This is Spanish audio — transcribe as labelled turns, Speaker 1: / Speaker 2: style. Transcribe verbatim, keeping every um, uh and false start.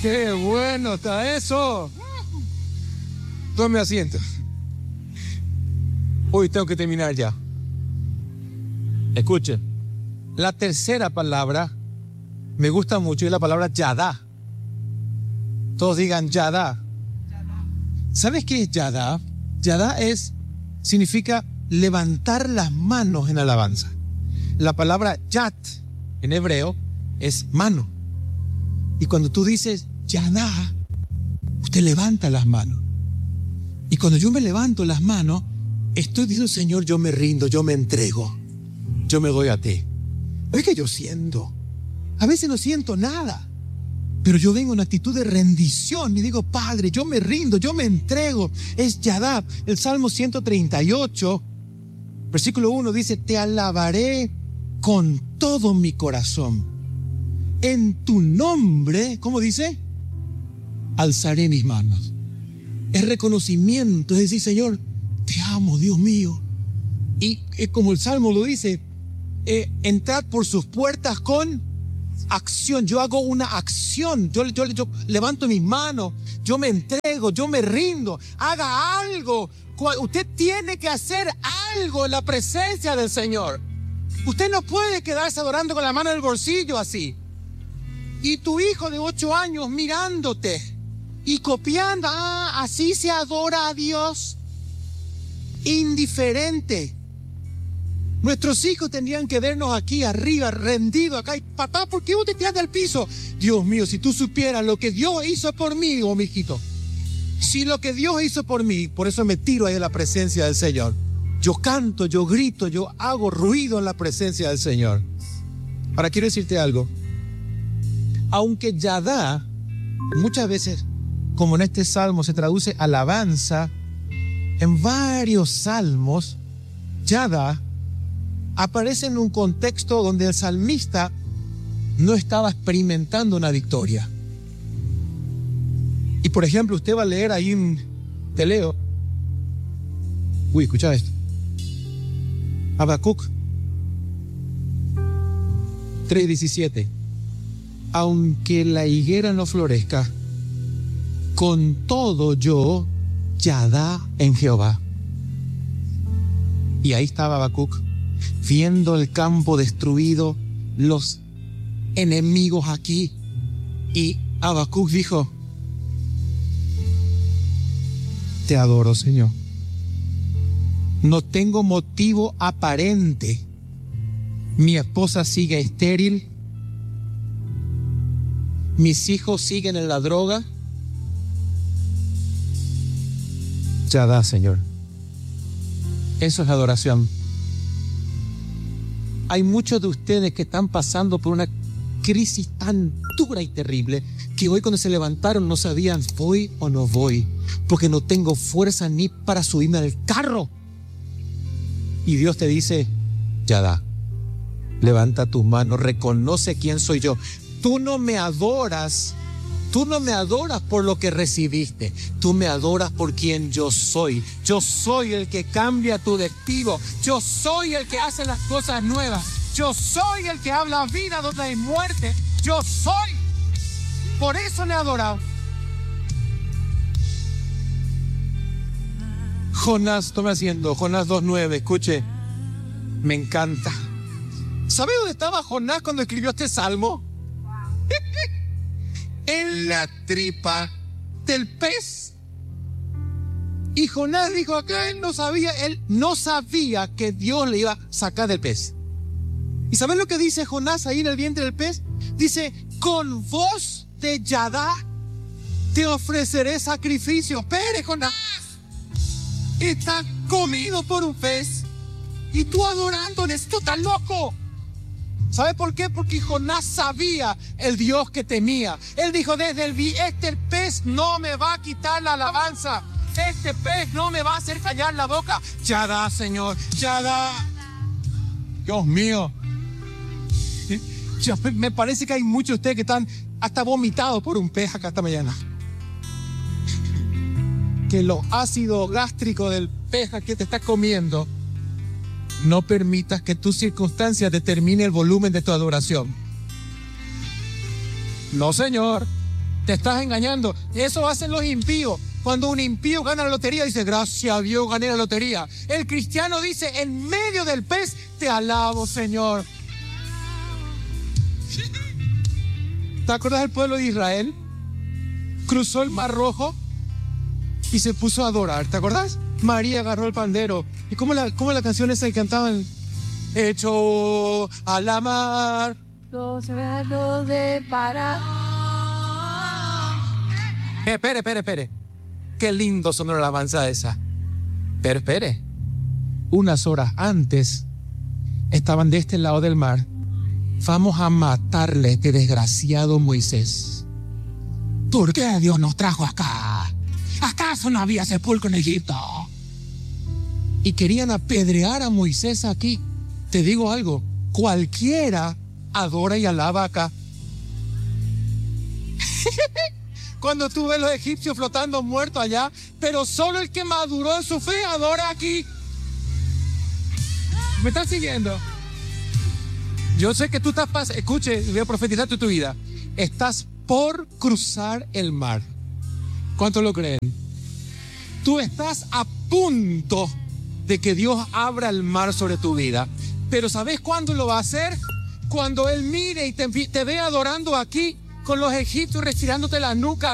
Speaker 1: ¡Qué bueno está eso! Tome asiento. Uy, tengo que terminar ya. Escuche. La tercera palabra me gusta mucho y es la palabra yadá. Todos digan yadá. ¿Sabes qué es yadá? Yadá es, significa levantar las manos en alabanza. La palabra yat en hebreo es mano. Y cuando tú dices yadá, usted levanta las manos. Y cuando yo me levanto las manos, estoy diciendo, Señor, yo me rindo, yo me entrego. Yo me doy a ti. Es que yo siento. A veces no siento nada. Pero yo vengo en actitud de rendición y digo, Padre, yo me rindo, yo me entrego. Es yadá. El Salmo ciento treinta y ocho, versículo uno dice, te alabaré con todo mi corazón. En tu nombre, ¿cómo dice? Alzaré mis manos. Es reconocimiento, es decir, Señor, te amo, Dios mío. Y eh, como el Salmo lo dice, eh, entrad por sus puertas con acción. Yo hago una acción. Yo, yo, yo levanto mis manos. Yo me entrego. Yo me rindo. Haga algo. Usted tiene que hacer algo en la presencia del Señor. Usted no puede quedarse adorando con la mano en el bolsillo así. Y tu hijo de ocho años mirándote y copiando. Ah, así se adora a Dios. Indiferente. Nuestros hijos tendrían que vernos aquí arriba, rendidos acá. Y, papá, ¿por qué vos te tiras del piso? Dios mío, si tú supieras lo que Dios hizo por mí, oh mijito. Si lo que Dios hizo por mí, por eso me tiro ahí en la presencia del Señor. Yo canto, yo grito, yo hago ruido en la presencia del Señor. Ahora quiero decirte algo. Aunque yadá, muchas veces, como en este salmo se traduce alabanza, en varios salmos, yadá aparece en un contexto donde el salmista no estaba experimentando una victoria. Y por ejemplo, usted va a leer ahí un, te leo. Uy, escucha esto. Habacuc tres diecisiete. Aunque la higuera no florezca, con todo yo yadá en Jehová. Y ahí estaba Habacuc, viendo el campo destruido, los enemigos aquí. Y Habacuc dijo, te adoro, Señor. No tengo motivo aparente. Mi esposa sigue estéril. Mis hijos siguen en la droga. Yadá, Señor. Eso es adoración. Hay muchos de ustedes que están pasando por una crisis tan dura y terrible que hoy cuando se levantaron no sabían, ¿voy o no voy? Porque no tengo fuerza ni para subirme al carro. Y Dios te dice, yadá, levanta tus manos, reconoce quién soy yo. Tú no me adoras, tú no me adoras por lo que recibiste, tú me adoras por quien yo soy. Yo soy el que cambia tu destino, yo soy el que hace las cosas nuevas, yo soy el que habla vida donde hay muerte, yo soy. Por eso me he adorado. Jonás, tome asiento, Jonás dos nueve, escuche, me encanta. ¿Sabe dónde estaba Jonás cuando escribió este salmo? En la tripa del pez. Y Jonás dijo acá, él no sabía, él no sabía que Dios le iba a sacar del pez. ¿Y saben lo que dice Jonás ahí en el vientre del pez? Dice, con voz de yadá te ofreceré sacrificio. Espere, Jonás, está comido por un pez y tú adorando, esto está loco. ¿Sabe por qué? Porque Jonás sabía el Dios que temía. Él dijo, desde el este pez no me va a quitar la alabanza. Este pez no me va a hacer callar la boca. Yadá, Señor, yadá. Dios mío. Ya, me parece que hay muchos de ustedes que están hasta vomitados por un pez acá esta mañana. Que lo ácido gástrico del pez que te está comiendo no permitas que tus circunstancias determinen el volumen de tu adoración. No, Señor. Te estás engañando. Eso hacen los impíos. Cuando un impío gana la lotería, dice, gracias a Dios gané la lotería. El cristiano dice, en medio del pez, te alabo, Señor. ¿Te acuerdas del pueblo de Israel? Cruzó el Mar Rojo y se puso a adorar. ¿Te acuerdas? María agarró el pandero. ¿Y cómo la, cómo la canción esa que cantaban? Hecho a la mar.
Speaker 2: Los granos de para.
Speaker 1: Eh, espere, espere, espere. Qué lindo sonó la alabanza esa. Pero espere. Unas horas antes estaban de este lado del mar. Vamos a matarle a este desgraciado Moisés. ¿Por qué Dios nos trajo acá? ¿Acaso no había sepulcro en Egipto? Y querían apedrear a Moisés aquí. Te digo algo, cualquiera adora y alaba acá. Cuando tú ves los egipcios flotando muertos allá, pero solo el que maduró en su fe adora aquí. ¿Me estás siguiendo? Yo sé que tú estás, pas- escuche, voy a profetizar tu, tu vida. Estás por cruzar el mar. ¿Cuántos lo creen? Tú estás a punto de que Dios abra el mar sobre tu vida. Pero ¿sabes cuándo lo va a hacer? Cuando Él mire y te, te ve adorando aquí con los egipcios respirándote la nuca.